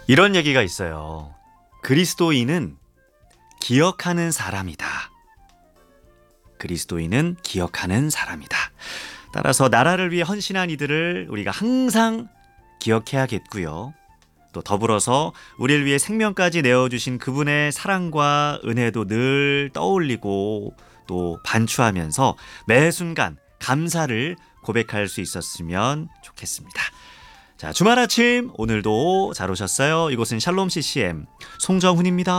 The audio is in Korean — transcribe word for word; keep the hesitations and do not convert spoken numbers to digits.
이런 얘기가 있어요. 그리스도인은 기억하는 사람이다. 그리스도인은 기억하는 사람이다. 따라서 나라를 위해 헌신한 이들을 우리가 항상 기억해야겠고요. 또 더불어서 우리를 위해 생명까지 내어주신 그분의 사랑과 은혜도 늘 떠올리고 또 반추하면서 매 순간 감사를 고백할 수 있었으면 좋겠습니다. 자, 주말 아침 오늘도 잘 오셨어요. 이곳은 샬롬 씨씨엠 송정훈입니다.